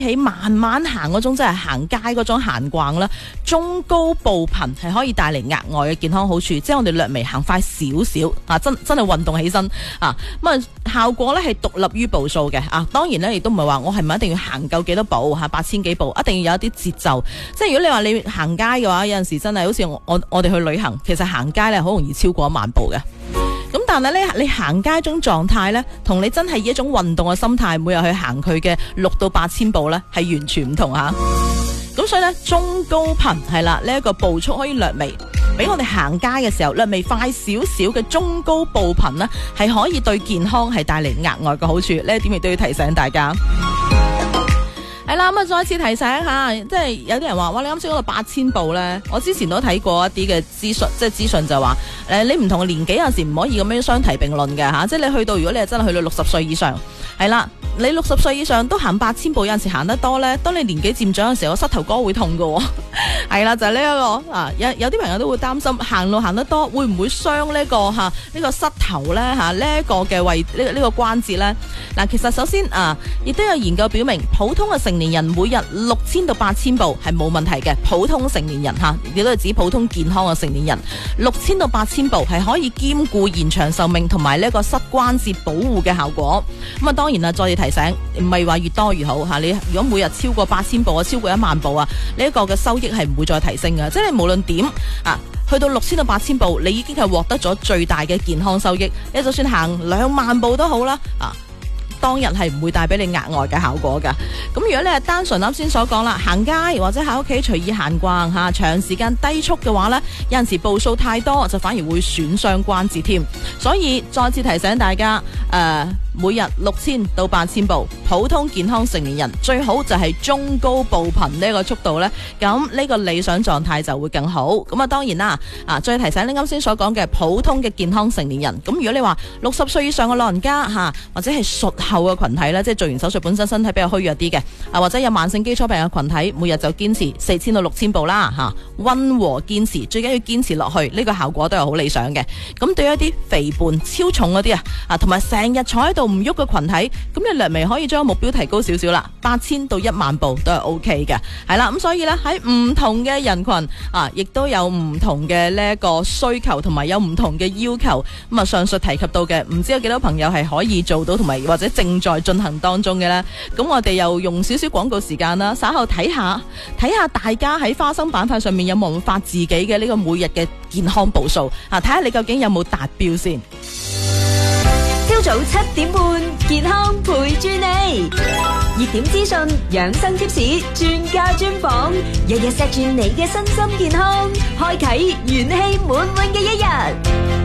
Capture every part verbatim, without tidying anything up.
起慢慢行嗰種，即係行街嗰種閒逛啦，中高步頻係可以帶嚟額外嘅健康好處，即係我哋略微行快少少啊，真真係運動起身啊，咁啊效果咧係獨立於步數嘅啊，當然咧亦都唔係話我係咪一定要行夠幾多步吓，八千幾步，一定要有一啲節奏，即係如果你話你行街嘅話，有陣時真係好似我我我哋去旅行，其實行街咧好容易超過一萬步嘅。咁但係咧，你行街種狀態咧，同你真係以一種運動嘅心態，每日去行佢嘅六到八千步咧，係完全唔同吓。咁所以咧，中高頻係啦，呢一個步速可以略微，俾我哋行街嘅時候略微快少少嘅中高步頻呢，係可以對健康係帶嚟額外嘅好處。呢一點亦都要提醒大家。係啦，咁啊，再次提醒下，即係有啲人話，哇，你啱先嗰個八千步咧，我之前都睇過一啲嘅資訊，即係資訊就話，誒，你唔同嘅年紀有陣時唔可以咁樣相提並論嘅吓，即係你去到，如果你係真係去到六十歲以上，係啦，你六十歲以上都行八千步，有陣時行得多咧，當你年紀漸長嘅時候，膝頭哥會痛㗎，係啦，就係呢一個啊，有有啲朋友都會擔心，行路行得多會唔會傷呢個吓呢個膝頭咧吓呢一個嘅位呢呢個關節咧？嗱，其實首先啊，亦都有研究表明，普通嘅成年人每日六千到八千步係冇問題嘅，普通成年人吓，亦都係指普通健康嘅成年人，六千到八千步係可以兼顧延長壽命同埋呢一個膝關節保護嘅效果。咁啊，當然啦，再次提醒，唔係話越多越好吓。你如果每日超過八千步啊，超過一萬步啊，呢一個嘅收益係唔會再提升嘅。即係無論點啊，去到六千到八千步，你已經係獲得咗最大嘅健康收益。你就算行兩萬步都好啦，啊。當日係唔會帶俾你額外嘅效果㗎。咁如果你係單純啱先所講啦，行街或者喺屋企隨意閒逛吓，長時間低速嘅話呢，有陣時步數太多就反而會損傷關節添。所以再次提醒大家，誒、呃，每日六千到八千步，普通健康成年人最好就係中高步頻呢個速度呢，咁呢個理想狀態就會更好。咁啊，當然啦，啊，再提醒你啱先所講嘅普通嘅健康成年人。咁如果你話六十歲以上嘅老人家吓，或者係術後嘅群體咧，即係做完手術本身身體比較虛弱啲嘅，啊或者有慢性基礎病嘅群體，每日就堅持四千到六千步啦，吓溫和堅持，最緊要堅持落去，呢、這個效果都係好理想嘅。咁對於一啲肥胖、超重嗰啲啊，啊同埋成日坐喺度唔喐嘅群體，咁你略微可以將目標提高少少啦，八千到一萬步都係 O K 嘅，係啦。咁所以咧喺唔同嘅人群啊，亦都有唔同嘅呢一個需求，同埋有唔同嘅要求。咁啊，上述提及到嘅，唔知有幾多朋友係可以做到，同埋或者正在進行當中嘅呢？咁我哋又用少少廣告時間啦，稍後睇下睇下大家喺花生板塊上面有冇發自己嘅呢個每日嘅健康步數啊，睇下你究竟有冇達標先。 朝早七點半，健康陪住你，熱點資訊、養生貼士、專家專訪，日日錫住你嘅身心健康，開啟元氣滿滿嘅一日。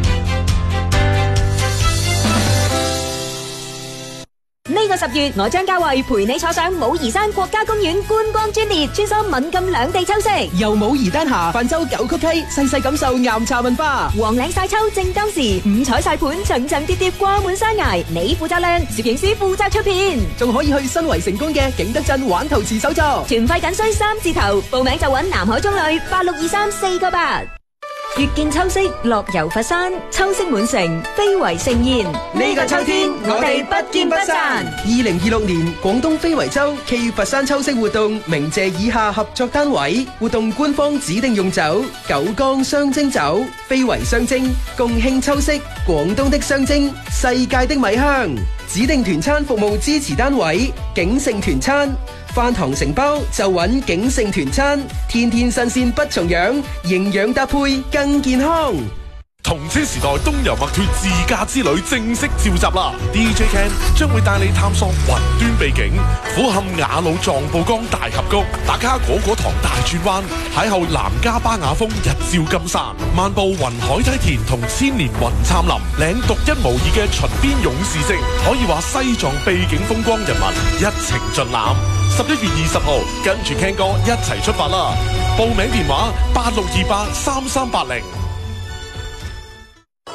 呢個十月，我將嘉慧陪你坐上武夷山國家公園觀光專列，穿梭閩贛兩地秋色， 由武夷丹霞泛舟九曲溪，細細感受岩茶文化。 黃嶺晒秋正當時，五彩晒盤層層疊疊掛滿山崖，你負責靚，攝影師負責出片， 仲可以去新圍成功嘅景德鎮玩陶瓷手作。 團費僅需三字頭，報名就揾南海中旅八六二三四個八。月見秋色，樂遊佛山，秋色滿城，非遺盛宴。 呢個秋天，我哋不見不散。二零二六年廣東非遺周暨佛山秋色活動，鳴謝以下合作單位。活動官方指定用酒：九江雙蒸酒，非遺雙蒸，共慶秋色，廣東的雙蒸，世界的米香。指定團餐服務支持單位：景盛團餐。飯堂承包就揾景盛團餐，天天新鮮不重樣，營養搭配更健康。 同車時代東遊墨脱自駕之旅正式召集啦 ！D J Ken 將會帶你探索雲端秘境，俯瞰雅魯藏布江大峽谷，打卡果果堂大轉彎，邂逅南迦巴雅峰日照金山，漫步雲海梯田同千年雲杉林，領獨一無二嘅秦邊勇士證，可以話西藏秘境風光人物一程盡覽。十一月二十號，跟住 Ken 哥一齊出發啦！報名電話八六二八三三八零。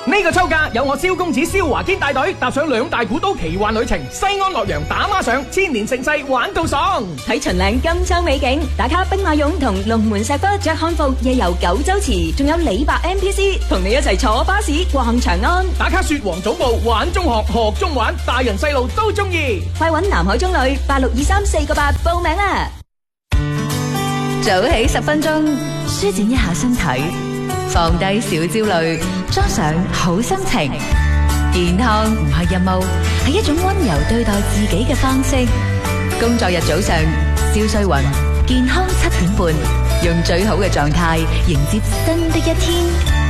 呢個秋假有我蕭公子蕭華堅帶隊踏上兩大古都奇幻旅程，西安岳陽打孖上，千年盛世玩到爽。 睇秦嶺金秋美景，打卡兵馬俑同龍門石窟着漢服夜遊九州池，仲有李白 M P C 同你一齊坐巴士逛長安。 打卡雪皇早報玩中學，學中玩，大人細路都中意。 快揾南海中旅八六二三四個八報名啦！早起十分鐘，舒展一下身體，放低小焦慮，裝上好心情。健康唔係任務，係一種溫柔對待自己嘅方式。工作日早上，蕭瑞雲，健康七點半，用最好嘅狀態迎接新的一天。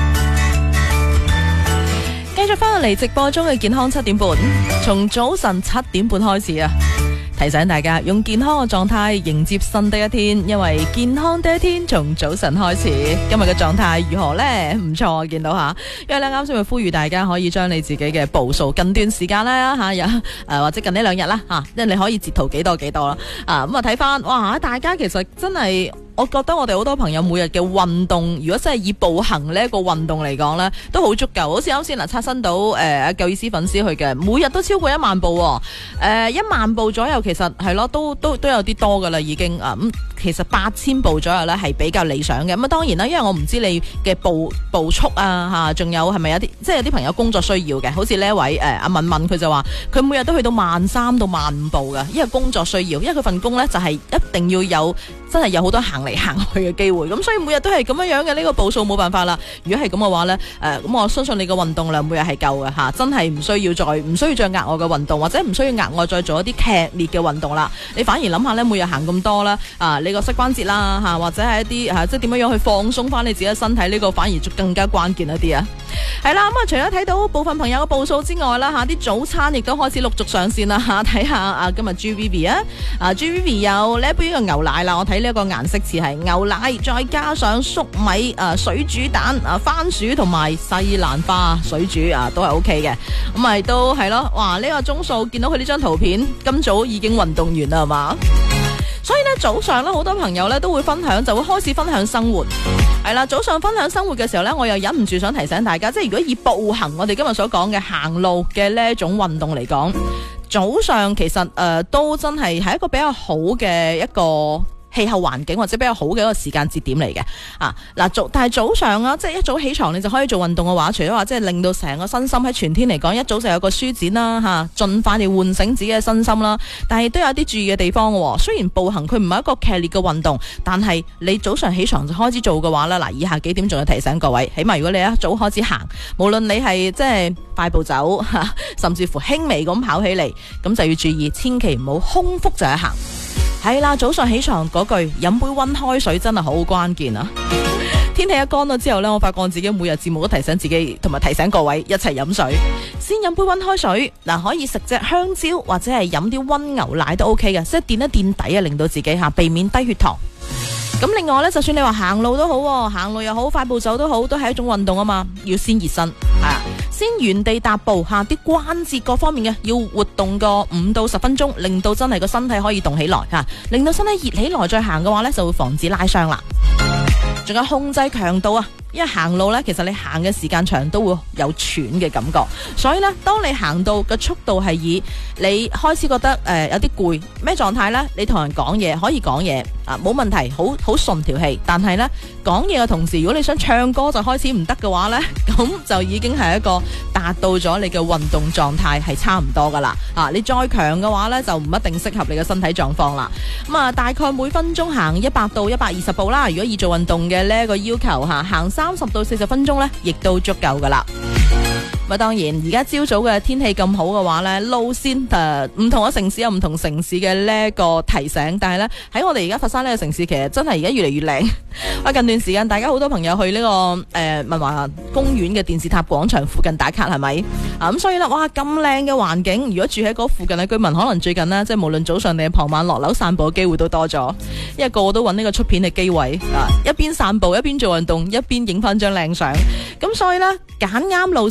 繼續翻嚟直播中嘅健康七點半，從早晨七點半開始啊！提醒大家用健康嘅狀態迎接新的一天，因為健康的一天從早晨開始。今日嘅狀態如何呢？唔錯，見到吓，因為咧啱先會呼籲大家可以將你自己嘅步數近段時間咧吓，有誒或者近呢兩日啦吓，因為你可以截圖幾多幾多啦啊咁啊睇翻哇，大家其實真係。我覺得我哋好多朋友每日嘅運動，如果真係以步行呢一個運動嚟講呢，都好足夠。好似啱先嗱，刷新到誒阿舊意思粉絲去嘅，每日都超過一萬步，誒、呃、一萬步左右，其實係咯，都都都有啲多噶啦，已經啊咁。嗯其實八千步左右咧係比較理想嘅，咁啊當然啦，因為我唔知你嘅步步速啊吓，仲有係咪有啲即係有啲朋友工作需要嘅，好似呢一位誒阿、呃、敏敏佢就話佢每日都去到萬三到萬五步噶，因為工作需要，因為佢份工咧就係一定要有真係有好多行嚟行去嘅機會，咁所以每日都係咁樣樣嘅，呢個步數冇辦法啦。如果係咁嘅話咧，誒、呃、咁我相信你嘅運動量每日係夠嘅吓，真係唔需要再唔需要再額外嘅運動，或者唔需要額外再做一啲劇烈嘅運動啦。你反而諗下咧，每日行咁多啦，啊你個膝關節啦吓，或者係一啲吓，即係點樣樣去放鬆翻你自己嘅身體，呢個反而更加關鍵一啲啊。係啦，咁啊除咗睇到部分朋友嘅步數之外啦吓，啲早餐亦都開始陸續上線啦吓，睇下啊今日 G V V 啊，啊 G V V 有呢一杯嘅牛奶啦，我睇呢一個顏色似係牛奶，再加上粟米啊水煮蛋啊番薯同埋西蘭花水煮啊都係 O K 嘅，咁咪都係咯，哇呢個鐘數見到佢呢張圖片，今早已經運動完啦係嘛？所以咧早上咧好多朋友咧都會分享，就會開始分享生活。係啦，早上分享生活嘅時候咧，我又忍唔住想提醒大家，即係如果以步行，我哋今日所講嘅行路嘅呢一種運動嚟講，早上其實誒、呃、都真係係一個比較好嘅一個氣候環境，或者比較好嘅一個時間節點嚟嘅啊！嗱早，但係早上啊，即係一早起床你就可以做運動嘅話，除咗話即係令到成個身心喺全天嚟講一早就有個舒展啦吓，盡快地喚醒自己嘅身心啦。但係都有啲注意嘅地方嘅，雖然步行佢唔係一個劇烈嘅運動，但係你早上起床就開始做嘅話咧，嗱以下幾點仲要提醒各位，起碼如果你一早開始行，無論你係即係快步走吓，甚至乎輕微咁跑起嚟，咁就要注意，千祈唔好空腹就去行。係啦，早上起床嗰句飲杯溫開水真係好關鍵啊！天氣一乾咗之後呢，我發覺自己每日節目都提醒自己，同埋提醒各位一齊飲水，先飲杯溫開水。嗱，可以食隻香蕉或者係飲啲溫牛奶都 OK 嘅，即係墊一墊底啊，令到自己吓避免低血糖。咁另外呢，就算你話行路都好，行路又好，快步走都好，都係一種運動啊嘛，要先熱身，係啊，先原地踏步吓，啲關節各方面嘅要活動個五到十分鐘，令到真係個身體可以動起來吓，令到身體熱起來再行嘅話呢，就會防止拉傷啦。仲有控制強度啊，因為行路呢，其實你行嘅時間長都會有喘嘅感覺，所以呢，當你行到嘅速度係以你開始覺得誒、呃、有啲攰咩狀態呢？你同人講嘢可以講嘢啊，冇問題，好好順條氣。但係呢，講嘢嘅同時，如果你想唱歌就開始唔得嘅話呢，咁就已經係一個達到咗你嘅運動狀態係差唔多噶啦。啊，你再強嘅話呢，就唔一定適合你嘅身體狀況啦。咁啊，大概每分鐘行一百到一百二十步啦。如果以做運動嘅呢一個要求吓，行三十到四十分鐘呢，亦都足夠噶啦。咁啊，當然而家朝早嘅天氣咁好嘅話呢，路線誒唔同嘅城市有唔同城市嘅呢一個提醒，但係呢，喺我哋而家佛山呢個城市，其實真係而家越嚟越靚。啊，近段時間大家好多朋友去呢、這個誒、呃、文華公園嘅電視塔廣場附近打卡，係咪啊？咁所以呢，哇咁靚嘅環境，如果住喺嗰附近嘅居民，可能最近呢，即係無論早上定係傍晚落樓散步嘅機會都多咗，因為個個都揾呢個出片嘅機位啊，一邊散步一邊做運動，一邊影翻張靚相。咁所以呢，揀啱路線，我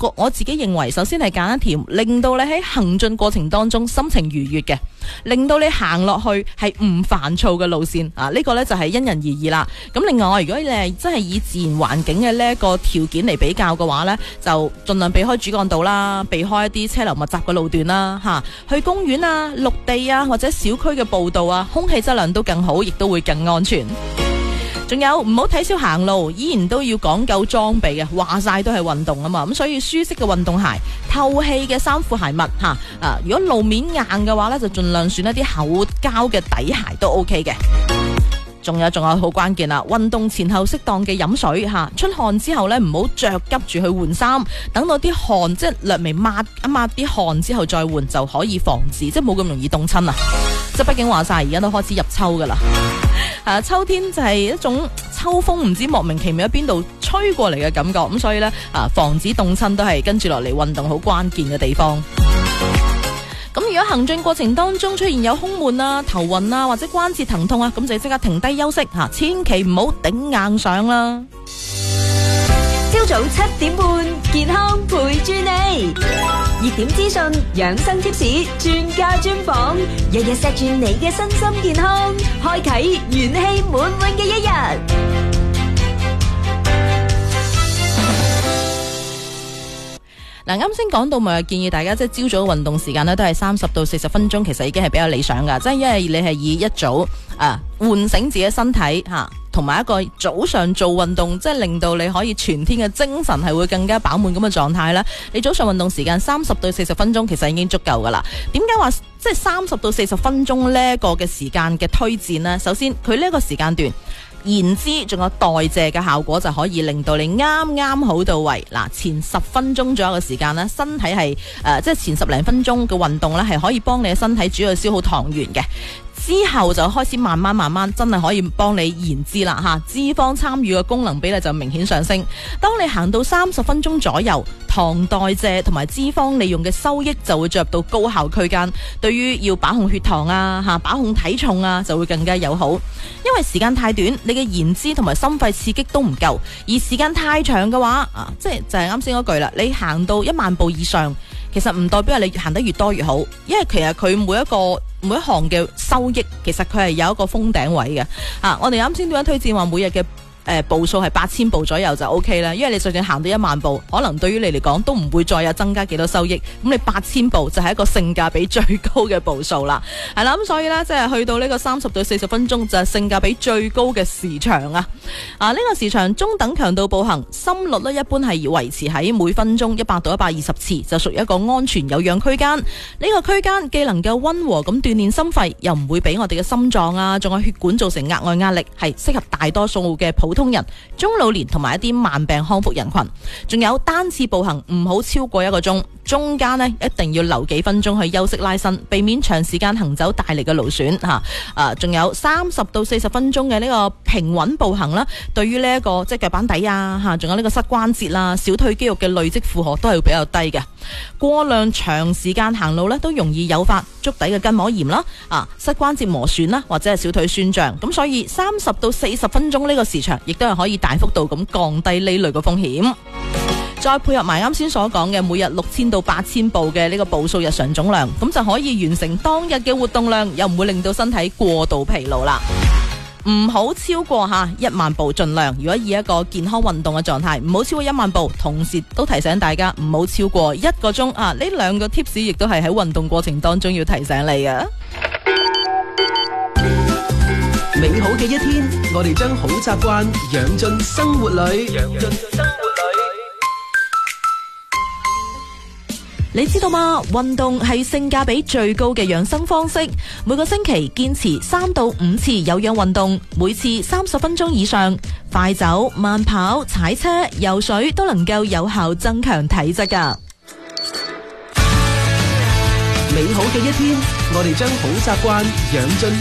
個我自己認為，首先係揀一條令到你喺行進過程當中心情愉悅嘅，令到你行落去係唔煩躁嘅路線啊！呢、這個呢就係因人而異啦。咁另外，如果你係真係以自然環境嘅呢一個條件嚟比較嘅話呢，就盡量避開主幹道啦，避開一啲車流密集嘅路段啦，吓、啊、去公園啊、陸地啊或者小區嘅步道啊，空氣質量都更好，亦都會更安全。仲有唔好睇小行路，依然都要講究裝備嘅，話晒都係運動啊嘛，咁所以舒適嘅運動鞋、透氣嘅衫褲鞋襪吓，啊如果路面硬嘅話呢，就盡量選一啲厚膠嘅底鞋都 OK 嘅。仲有仲有好關鍵啦，運動前後適當嘅飲水吓，出汗之後呢，唔好着急住去換衫，等到啲汗即係略微抹一抹啲汗之後再換，就可以防止即係冇咁容易凍親啊！即係畢竟話晒而家都開始入秋噶啦，啊秋天就係一種秋風唔知莫名其妙喺邊度吹過嚟嘅感覺，咁所以呢，啊防止凍親都係跟住落嚟運動好關鍵嘅地方。咁如果行進過程當中出現有胸悶啊、頭暈啊或者關節疼痛啊，咁就即刻停低休息吓，千祈唔好頂硬上啦。 朝早七點半，健康陪住你，熱點資訊、養生貼士、專家專訪，日日錫住你嘅身心健康，開啟元氣滿滿嘅一日。 嗱，啱先講到咪建議大家即係朝早嘅運動時間呢，都係三十到四十分鐘，其實已經係比較理想噶。即係因為你係以一早啊喚醒自己身體吓，同埋一個早上做運動，即係令到你可以全天嘅精神係會更加飽滿咁嘅狀態啦。你早上運動時間三十到四十分鐘，其實已經足夠噶啦。點解話即係三十到四十分鐘呢個嘅時間嘅推薦呢？首先，佢呢個時間段，燃脂仲有代謝嘅效果就可以令到你啱啱好到位。嗱，前十分鐘左右嘅時間呢，身體係誒、呃、即係前十零分鐘嘅運動呢，係可以幫你嘅身體主要消耗糖原嘅。之後就開始慢慢慢慢真係可以幫你燃脂啦吓，脂肪參與嘅功能比例就明顯上升。當你行到三十分鐘左右，糖代謝同埋脂肪利用嘅收益就會進入到高效區間，對於要把控血糖啊吓、把控體重啊就會更加友好。因為時間太短，你嘅燃脂同埋心肺刺激都唔夠，而時間太長嘅話啊，即係就係啱先嗰句啦，你行到一萬步以上，其實唔代表係你行得越多越好，因為其實佢每一個每一項嘅收益，其實佢係有一個封頂位嘅。啊，我哋啱先點樣推薦話每日嘅誒步數係八千步左右就 O K 啦，因為你就算行到一萬步，可能對於你嚟講都唔會再有增加幾多收益。咁你八千步就係一個性價比最高嘅步數啦，係啦。咁所以呢，即係去到呢個三十到四十分鐘就係性價比最高嘅時長啊！啊，呢個時長中等強度步行，心率呢一般係維持喺每分鐘一百到一百二十次，就屬於一個安全有氧區間。呢個區間既能夠溫和咁鍛煉心肺，又唔會俾我哋嘅心臟啊，仲有血管造成額外壓力，係適合大多數嘅普通人、中老年同埋一啲慢病康復人群。仲有單次步行唔好超過一個鐘，中間呢一定要留幾分鐘去休息拉伸，避免長時間行走帶嚟嘅勞損吓。啊，仲有三十到四十分鐘嘅呢個平穩步行啦，對於呢一個即係腳板底啊吓，仲有呢個膝關節啦、小腿肌肉嘅累積負荷都係比較低嘅。過量長時間行路呢，都容易誘發足底嘅筋膜炎啦、啊膝關節磨損啦，或者係小腿酸脹。咁所以三十到四十分鐘呢個時長，亦都係可以大幅度咁降低呢類嘅風險。再配合埋啱先所講嘅每日六千到八千步嘅呢個步數日常總量，咁就可以完成當日嘅活動量，又唔會令到身體過度疲勞啦。唔好超過吓一萬步，盡量如果以一個健康運動嘅狀態，唔好超過一萬步。同時都提醒大家唔好超過一個鐘啊！呢兩個 tips 亦都係喺運動過程當中要提醒你嘅。 美好嘅一天，我哋將好習慣養進生活裏。養進生活你知道嗎？運動係性價比最高嘅養生方式。每個星期堅持三到五次有氧運動，每次三十分鐘以上，快走、慢跑、踩車、游水都能夠有效增強體質㗎。 美好嘅一天，我哋將好習慣養進